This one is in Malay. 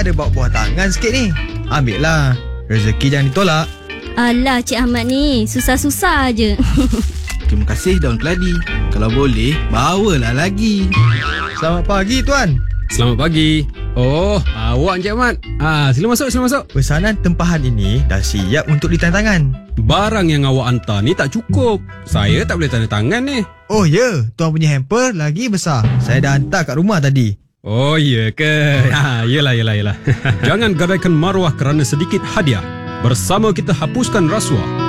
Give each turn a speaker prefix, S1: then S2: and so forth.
S1: ada bawa buah tangan sikit ni. Ambil lah. Rezeki jangan ditolak.
S2: Alah Cik Ahmad ni, susah-susah je.
S3: Terima kasih Daun Keladi. Kalau boleh, bawalah lagi.
S1: Selamat pagi tuan.
S4: Selamat pagi. Oh, awak Encik Ahmad. Sila masuk.
S1: Pesanan tempahan ini dah siap untuk ditandatangan.
S4: Barang yang awak hantar ni tak cukup. Saya tak boleh tanda tangan ni.
S1: Oh ya, tuan punya hamper lagi besar. Saya dah hantar kat rumah tadi.
S4: Oh, ya ke? Yelah. Jangan gadaikan maruah kerana sedikit hadiah. Bersama kita hapuskan rasuah.